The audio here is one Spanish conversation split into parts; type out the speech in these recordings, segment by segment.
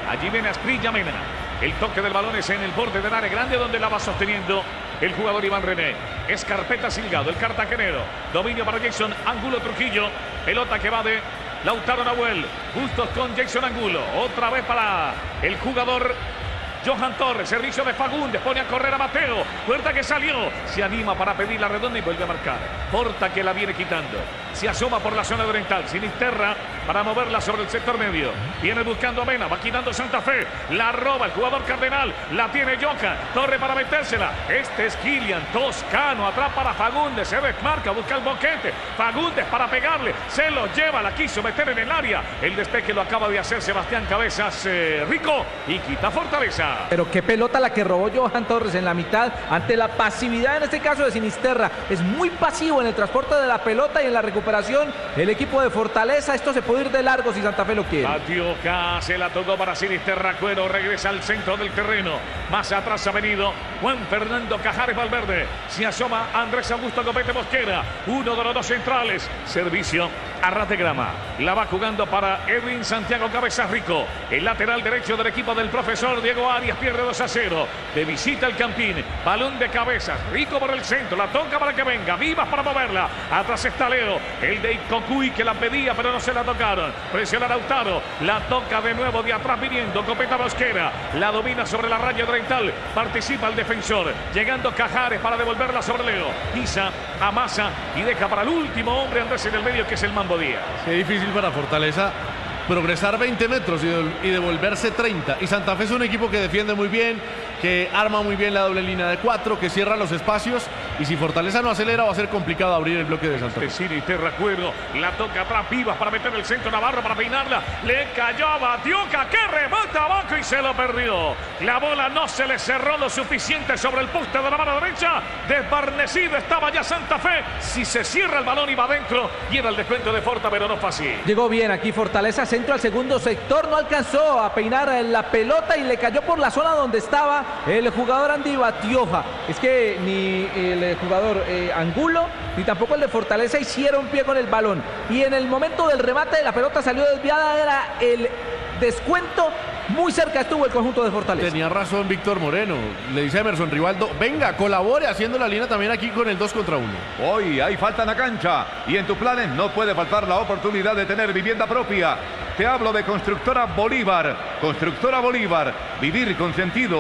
Allí viene Asprilla Mena. El toque del balón es en el borde del área grande donde la va sosteniendo el jugador Iván René. Escarpeta Silgado, el cartagenero. Dominio para Jason Angulo Trujillo. Pelota que va de Lautaro Nahuel. Justos con Jason Angulo. Otra vez para el jugador Johan Torres. Servicio de Fagundes. Pone a correr a Mateo. Puerta que salió. Se anima para pedir la redonda y vuelve a marcar. Porta que la viene quitando. Se asoma por la zona oriental. Sinisterra para moverla sobre el sector medio. Viene buscando a Mena. Va quitando Santa Fe. La roba el jugador Cardenal. La tiene Johan. Torre para metérsela. Este es Kilian Toscano. Atrás para Fagundes. Se desmarca. Busca el boquete. Fagundes para pegarle. Se lo lleva. La quiso meter en el área. El despeje lo acaba de hacer Sebastián Cabezas Rico. Y quita Fortaleza. Pero qué pelota la que robó Johan Torres en la mitad ante la pasividad en este caso de Sinisterra. Es muy pasivo en el transporte de la pelota y en la recuperación el equipo de Fortaleza. Esto se puede ir de largo si Santa Fe lo quiere. Atioca se la tocó para Sinisterra. Cuero regresa al centro del terreno. Más atrás ha venido Juan Fernando Cajares Valverde. Se asoma Andrés Augusto Copete Mosquera. Uno de los dos centrales. Servicio a ras de grama. La va jugando para Edwin Santiago Cabezas Rico. El lateral derecho del equipo del profesor Diego Arias pierde 2-0. De visita el Campín. Balón de Cabezas. Rico por el centro. La toca para que venga. Vivas para moverla. Atrás está Leo. El de Cocuy que la pedía pero no se la tocaron. Presiona Lautaro. La toca de nuevo de atrás viniendo. Copeta Mosquera. La domina sobre la raya oriental. Participa el defensor. Llegando Cajares para devolverla sobre Leo. Pisa, amasa y deja para el último hombre Andrés en el medio que es el Mambo Díaz. Qué difícil para Fortaleza progresar 20 metros y devolverse 30. Y Santa Fe es un equipo que defiende muy bien, que arma muy bien la doble línea de 4, que cierra los espacios. Y si Fortaleza no acelera, va a ser complicado abrir el bloque de Santa Fe. Sinisterra Cuero, la toca atrás, Vivas para meter el centro, Navarro para peinarla. Le cayó a Batioca, que rebota abajo y se lo perdió. La bola no se le cerró lo suficiente sobre el poste de la mano derecha. Desbarnecido estaba ya Santa Fe. Si se cierra el balón y va adentro, y era el descuento de Forta, pero no fue así. Llegó bien aquí Fortaleza, centro al segundo sector, no alcanzó a peinar la pelota y le cayó por la zona donde estaba el jugador Andy Batioja. Es que ni el jugador Angulo ni tampoco el de Fortaleza hicieron pie con el balón. Y en el momento del remate de la pelota salió desviada, era el descuento. Muy cerca estuvo el conjunto de Fortaleza. Tenía razón Víctor Moreno. Le dice a Emerson Rivaldo, venga, colabore haciendo la línea también aquí con el 2 contra 1. Hoy hay falta en la cancha y en tus planes no puede faltar la oportunidad de tener vivienda propia. Te hablo de Constructora Bolívar. Constructora Bolívar, vivir con sentido.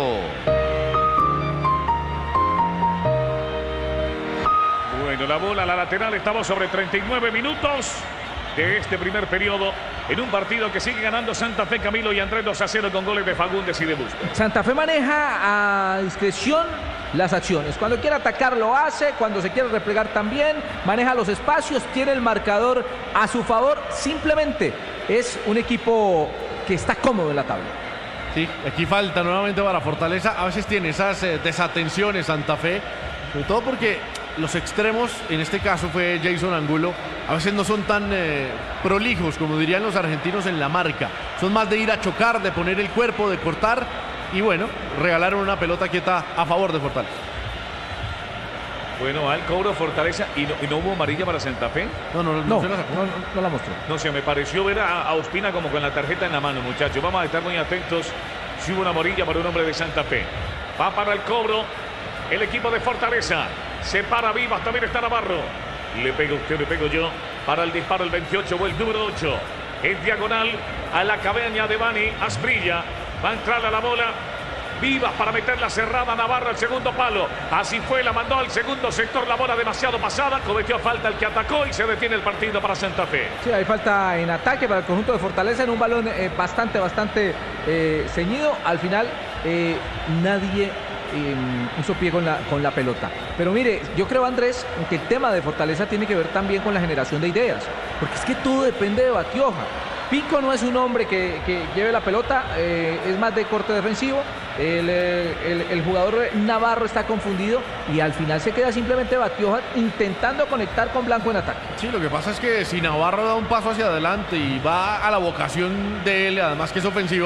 Bueno, la bola a la lateral, estamos sobre 39 minutos de este primer periodo en un partido que sigue ganando Santa Fe, Camilo, y Andrés 2-0 con goles de Fagundes y de Bustos. Santa Fe maneja a discreción las acciones. Cuando quiere atacar lo hace, cuando se quiere replegar también, maneja los espacios, tiene el marcador a su favor. Simplemente es un equipo que está cómodo en la tabla. Sí, aquí falta nuevamente para Fortaleza. A veces tiene esas desatenciones Santa Fe, sobre todo porque los extremos, en este caso fue Jason Angulo, a veces no son tan prolijos como dirían los argentinos en la marca. Son más de ir a chocar, de poner el cuerpo, de cortar. Y bueno, regalaron una pelota quieta a favor de Fortaleza. Bueno, al cobro Fortaleza y no hubo amarilla para Santa Fe. No la mostró. No sé, me pareció ver a Ospina como con la tarjeta en la mano, muchachos. Vamos a estar muy atentos si hubo una amarilla para un hombre de Santa Fe. Va para el cobro el equipo de Fortaleza. Se para Vivas, también está Navarro. Le pega usted, le pego yo. Para el disparo el 28 o el número 8. En diagonal a la cabaña de Bani Asprilla. Va a entrar a la bola. Vivas para meterla cerrada, Navarro al segundo palo. Así fue, la mandó al segundo sector. La bola demasiado pasada. Cometió falta el que atacó y se detiene el partido para Santa Fe. Sí, hay falta en ataque para el conjunto de Fortaleza en un balón bastante ceñido. Al final nadie hizo pie con la pelota. Pero mire, yo creo, Andrés, que el tema de Fortaleza tiene que ver también con la generación de ideas. Porque es que todo depende de Batioja. Pico no es un hombre que lleve la pelota, es más de corte defensivo. El jugador Navarro está confundido y al final se queda simplemente Batioja intentando conectar con Blanco en ataque. Sí, lo que pasa es que si Navarro da un paso hacia adelante y va a la vocación de él, además que es ofensiva,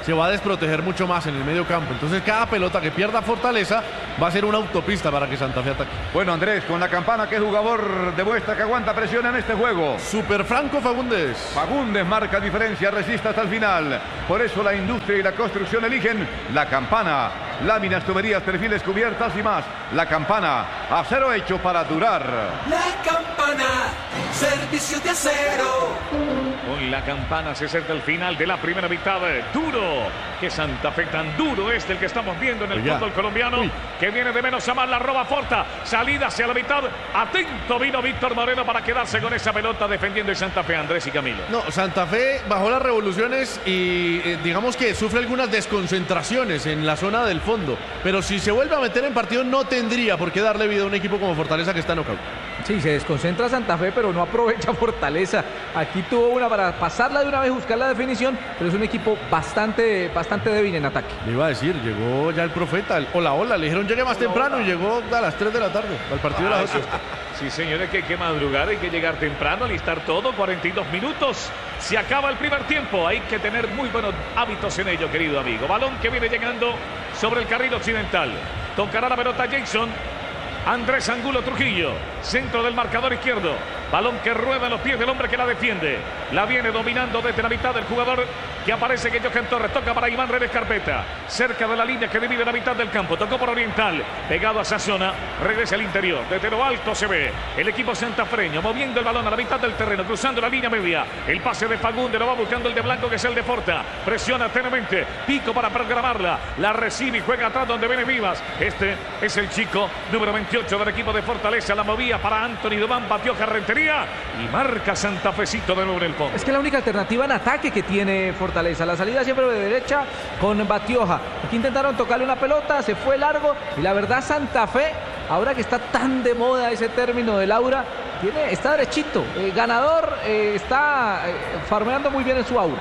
se va a desproteger mucho más en el medio campo. Entonces cada pelota que pierda Fortaleza va a ser una autopista para que Santa Fe ataque. Bueno, Andrés, con la campana, ¿qué jugador demuestra que aguanta presión en este juego? Super Franco Fagundes. Fagundes marca diferencia, resiste hasta el final. Por eso la industria y la construcción eligen la campana. Láminas, tuberías, perfiles, cubiertas y más. La campana, acero hecho para durar. La campana, servicio de acero. Con la campana se acerca el final de la primera mitad. Duro, que Santa Fe tan duro es el que estamos viendo en el fútbol colombiano. Que viene de menos a más, la roba Forta. Salida hacia la mitad. Atento vino Víctor Moreno para quedarse con esa pelota defendiendo el Santa Fe, Andrés y Camilo. No, Santa Fe bajó las revoluciones y digamos que sufre algunas desconcentraciones en la zona del fondo. Pero si se vuelve a meter en partido no tendría por qué darle vida a un equipo como Fortaleza que está nocaut. Sí, se desconcentra Santa Fe, pero no aprovecha Fortaleza. Aquí tuvo una para pasarla de una vez, buscar la definición, pero es un equipo bastante débil en ataque. Le iba a decir, llegó ya el profeta, hola, le dijeron llegue más temprano y llegó a las 3 de la tarde, al partido de las 8. Sí, señores, que hay que madrugar, hay que llegar temprano, alistar todo, 42 minutos. Se acaba el primer tiempo, hay que tener muy buenos hábitos en ello, querido amigo. Balón que viene llegando sobre el carril occidental. Tocará la pelota Jason. Andrés Angulo Trujillo, centro del marcador izquierdo. Balón que rueda en los pies del hombre que la defiende. La viene dominando desde la mitad del jugador que aparece que Johan Torres. Toca para Iván Redes Carpeta. Cerca de la línea que divide la mitad del campo. Tocó por Oriental. Pegado a esa zona. Regresa al interior. Desde lo alto se ve el equipo santafreño moviendo el balón a la mitad del terreno. Cruzando la línea media. El pase de Fagundes. Lo va buscando el de blanco que es el de Forta. Presiona tenuemente. Pico para programarla. La recibe y juega atrás donde viene Vivas. Este es el chico número 28 del equipo de Fortaleza. La movía para Anthony Dubán. Batió Carrentería. Y marca Santafecito de nuevo en el fondo. Es que la única alternativa en ataque que tiene Fortaleza. La salida siempre de derecha con Batioja. Aquí intentaron tocarle una pelota, se fue largo. Y la verdad Santa Fe, ahora que está tan de moda ese término de Laura, está derechito. Ganador, está farmeando muy bien en su aura.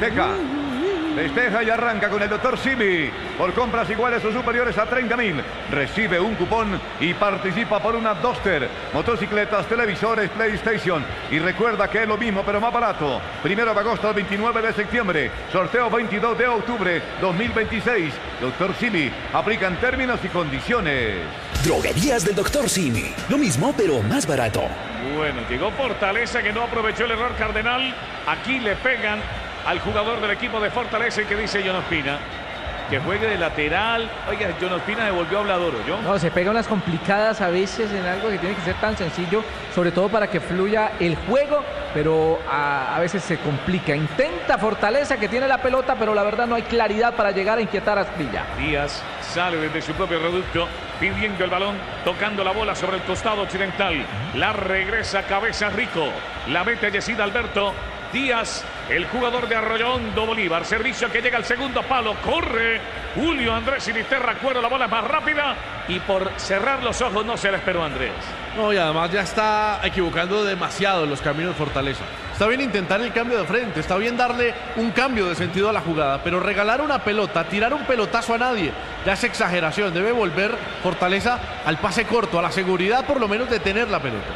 Despeja y arranca con el doctor Simi. Por compras iguales o superiores a 30.000. Recibe un cupón y participa por una Duster, motocicletas, televisores, PlayStation. Y recuerda que es lo mismo pero más barato. 1 de agosto al 29 de septiembre. Sorteo 22 de octubre 2026. Doctor Simi. Aplican términos y condiciones. Droguerías del doctor Simi. Lo mismo pero más barato. Bueno, llegó Fortaleza que no aprovechó el error cardenal. Aquí le pegan al jugador del equipo de Fortaleza y que dice John Ospina que juegue de lateral. Oiga, John Ospina devolvió a Obladoro, ¿yo? No, se pega unas complicadas a veces en algo que tiene que ser tan sencillo, sobre todo para que fluya el juego, pero a veces se complica. Intenta Fortaleza que tiene la pelota, pero la verdad no hay claridad para llegar a inquietar a Asprilla. Díaz sale desde su propio reducto, pidiendo el balón, tocando la bola sobre el costado occidental. La regresa Cabeza Rico, la mete Yesida Alberto. Díaz, el jugador de Arroyo Hondo Bolívar. Servicio que llega al segundo palo. Corre Julio Andrés Sinisterra. Cuero, la bola es más rápida. Y por cerrar los ojos no se la esperó Andrés. No, y además ya está equivocando demasiado los caminos Fortaleza. Está bien intentar el cambio de frente, está bien darle un cambio de sentido a la jugada, pero regalar una pelota, tirar un pelotazo a nadie, ya es exageración. Debe volver Fortaleza al pase corto, a la seguridad por lo menos de tener la pelota.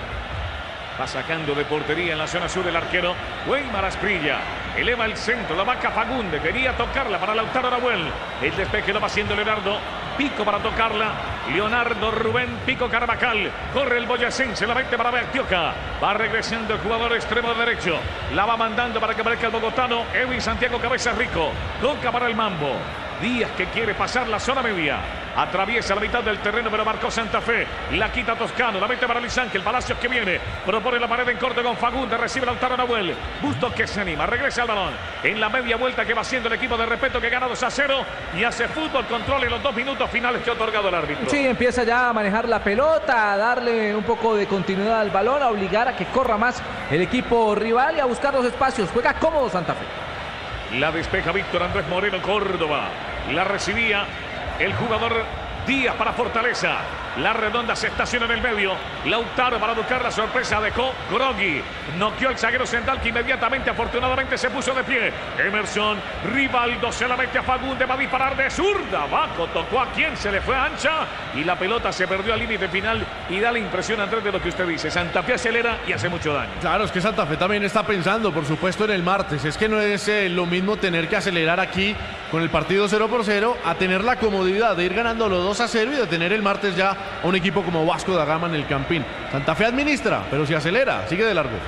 Va sacando de portería en la zona sur el arquero Weimar Asprilla. Eleva el centro, la vaca Fagundes. Quería tocarla para Lautaro Nahuel. El despeje lo va haciendo Leonardo. Pico para tocarla. Leonardo Rubén Pico Carvajal. Corre el boyacense, la mete para Bertioca. Va regresando el jugador extremo derecho. La va mandando para que aparezca el bogotano Edwin Santiago Cabeza Rico. Toca para el Mambo. Díaz que quiere pasar la zona media. Atraviesa la mitad del terreno, pero marcó Santa Fe. La quita Toscano, la mete para Luis Ángel. Palacios que viene. Propone la pared en corte con Fagundes. Recibe Lautaro Nahuel. Bustos que se anima. Regresa al balón. En la media vuelta que va haciendo el equipo de Respeto que gana 2-0. Y hace fútbol control en los 2 minutos finales que ha otorgado el árbitro. Sí, empieza ya a manejar la pelota, a darle un poco de continuidad al balón, a obligar a que corra más el equipo rival y a buscar los espacios. Juega cómodo Santa Fe. La despeja Víctor Andrés Moreno Córdoba. La recibía el jugador Díaz para Fortaleza. La redonda se estaciona en el medio. Lautaro para buscar la sorpresa, dejó Grogui. Noqueó el zaguero central que inmediatamente, afortunadamente, se puso de pie. Emerson, Rivaldo se la mete a Fagundes, va a disparar de zurda. Abajo tocó a quien se le fue ancha y la pelota se perdió al límite final. Y da la impresión, Andrés, de lo que usted dice. Santa Fe acelera y hace mucho daño. Claro, es que Santa Fe también está pensando, por supuesto, en el martes. Es que no es lo mismo tener que acelerar aquí con el partido 0-0 a tener la comodidad de ir ganando los 2-0 y de tener el martes ya a un equipo como Vasco da Gama en el Campín. Santa Fe administra, pero si acelera, sigue de largo.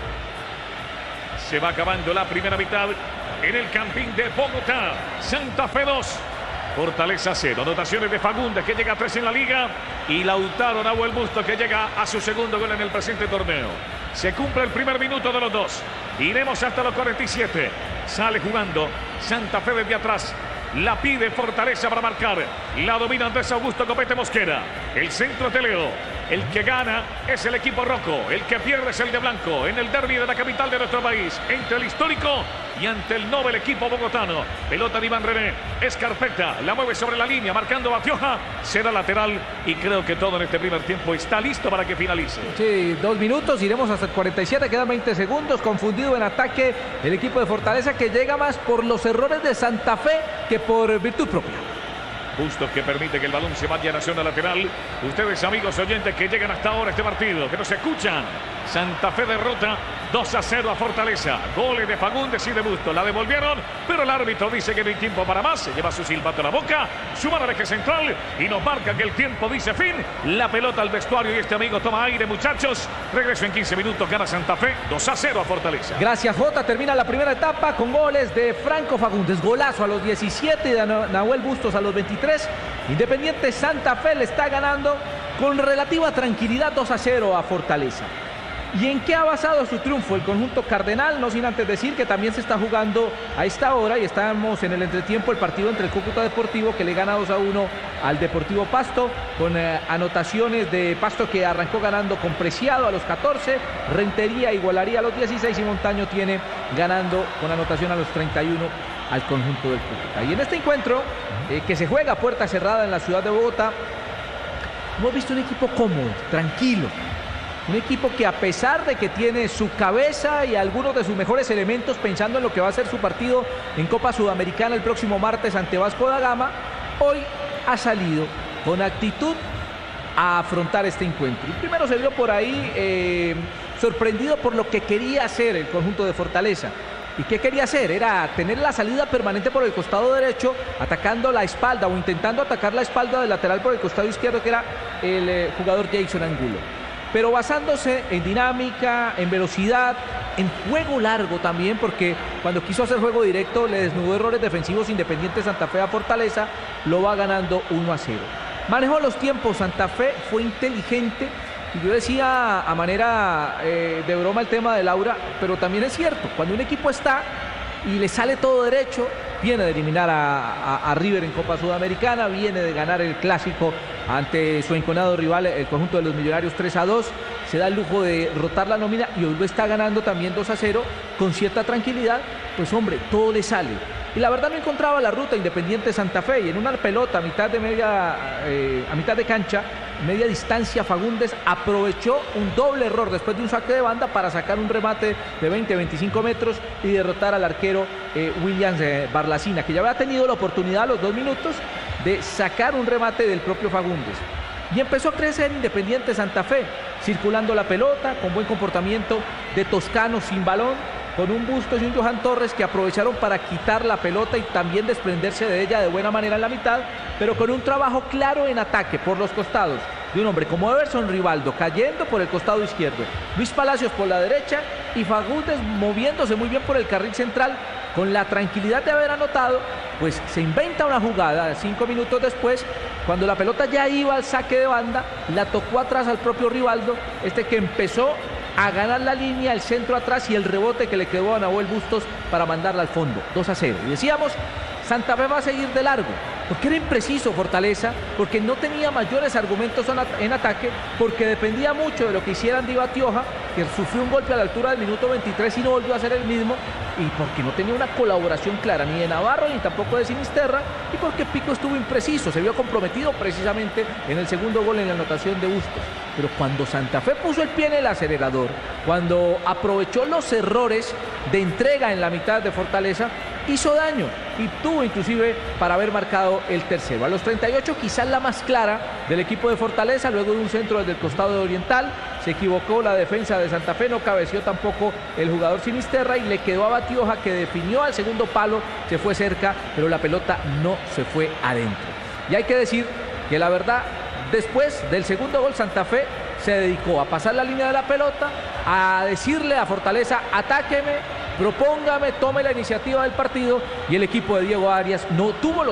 Se va acabando la primera mitad en el Campín de Bogotá. Santa Fe 2, Fortaleza 0. Anotaciones de Fagundes, que llega a 3 en la liga, y Lautaro Nahuel Busto, que llega a su segundo gol en el presente torneo. Se cumple el primer minuto de los dos. Iremos hasta los 47. Sale jugando Santa Fe desde atrás. La pide Fortaleza para marcar. La domina Andrés Augusto Copete Mosquera. El centro de Leo. El que gana es el equipo rojo. El que pierde es el de blanco. En el derbi de la capital de nuestro país. Entre el histórico y ante el noble equipo bogotano. Pelota de Iván René. Escarpeta. La mueve sobre la línea. Marcando Batioja. Será lateral. Y creo que todo en este primer tiempo está listo para que finalice. Sí, 2 minutos. Iremos hasta el 47. Quedan 20 segundos. Confundido en ataque el equipo de Fortaleza, que llega más por los errores de Santa Fe que por virtud propia. Bustos, que permite que el balón se vaya a la zona lateral. Ustedes, amigos oyentes, que llegan hasta ahora a este partido, que nos escuchan. Santa Fe derrota 2-0 a Fortaleza. Goles de Fagundes y de Bustos. La devolvieron, pero el árbitro dice que no hay tiempo para más. Se lleva su silbato a la boca, su mano al eje central y nos marca que el tiempo dice fin. La pelota al vestuario y este amigo toma aire, muchachos. Regreso en 15 minutos. Gana Santa Fe 2-0 a Fortaleza. Gracias, Jota. Termina la primera etapa con goles de Franco Fagundes. Golazo a los 17 y de Nahuel Bustos a los 23. Independiente Santa Fe le está ganando con relativa tranquilidad 2-0 a Fortaleza. ¿Y en qué ha basado su triunfo el conjunto cardenal? No sin antes decir que también se está jugando a esta hora y estamos en el entretiempo el partido entre el Cúcuta Deportivo, que le gana 2-1 al Deportivo Pasto, con anotaciones de Pasto, que arrancó ganando con Preciado a los 14, Rentería igualaría a los 16 y Montaño tiene ganando con anotación a los 31 al conjunto del Cúcuta. Y en este encuentro que se juega a puerta cerrada en la ciudad de Bogotá, hemos visto un equipo cómodo, tranquilo. Un equipo que, a pesar de que tiene su cabeza y algunos de sus mejores elementos pensando en lo que va a ser su partido en Copa Sudamericana el próximo martes ante Vasco da Gama, hoy ha salido con actitud a afrontar este encuentro. Y primero se vio por ahí sorprendido por lo que quería hacer el conjunto de Fortaleza. ¿Y qué quería hacer? Era tener la salida permanente por el costado derecho, atacando la espalda o intentando atacar la espalda del lateral por el costado izquierdo, que era el jugador Jason Angulo. Pero basándose en dinámica, en velocidad, en juego largo también, porque cuando quiso hacer juego directo le desnudó errores defensivos Independiente Santa Fe a Fortaleza, lo va ganando 1-0. Manejó los tiempos Santa Fe, fue inteligente. Y yo decía a manera de broma el tema de Laura, pero también es cierto, cuando un equipo está y le sale todo derecho, viene de eliminar a River en Copa Sudamericana, viene de ganar el clásico ante su enconado rival, el conjunto de los Millonarios 3-2, se da el lujo de rotar la nómina y hoy lo está ganando también 2-0 con cierta tranquilidad, pues hombre, todo le sale. Y la verdad no encontraba la ruta Independiente Santa Fe, y en una pelota a mitad de cancha, media distancia, Fagundes aprovechó un doble error después de un saque de banda para sacar un remate de 20-25 metros y derrotar al arquero Williams Barlacina, que ya había tenido la oportunidad a los 2 minutos de sacar un remate del propio Fagundes. Y empezó a crecer Independiente Santa Fe, circulando la pelota, con buen comportamiento de Toscano sin balón, con un Bustos y un Johan Torres que aprovecharon para quitar la pelota y también desprenderse de ella de buena manera en la mitad, pero con un trabajo claro en ataque por los costados de un hombre como Everson Rivaldo cayendo por el costado izquierdo, Luis Palacios por la derecha y Fagundes moviéndose muy bien por el carril central. Con la tranquilidad de haber anotado, pues se inventa una jugada 5 minutos después, cuando la pelota ya iba al saque de banda, la tocó atrás al propio Rivaldo, que empezó a ganar la línea, el centro atrás y el rebote que le quedó a Nahuel Bustos para mandarla al fondo, 2-0. Y decíamos, Santa Fe va a seguir de largo, porque era impreciso Fortaleza, porque no tenía mayores argumentos en ataque, porque dependía mucho de lo que hiciera Andy Batioja, que sufrió un golpe a la altura del minuto 23 y no volvió a ser el mismo, y porque no tenía una colaboración clara ni de Navarro ni tampoco de Sinisterra, y porque Pico estuvo impreciso, se vio comprometido precisamente en el segundo gol en la anotación de Bustos. Pero cuando Santa Fe puso el pie en el acelerador, cuando aprovechó los errores de entrega en la mitad de Fortaleza, hizo daño y tuvo inclusive para haber marcado el tercero. A los 38 quizás la más clara del equipo de Fortaleza, luego de un centro desde el costado de Oriental, se equivocó la defensa de Santa Fe, no cabeció tampoco el jugador Sinisterra y le quedó a Batioja, que definió al segundo palo, se fue cerca, pero la pelota no se fue adentro. Y hay que decir que la verdad, después del segundo gol, Santa Fe se dedicó a pasar la línea de la pelota, a decirle a Fortaleza: atáqueme, propóngame, tome la iniciativa del partido, y el equipo de Diego Arias no tuvo los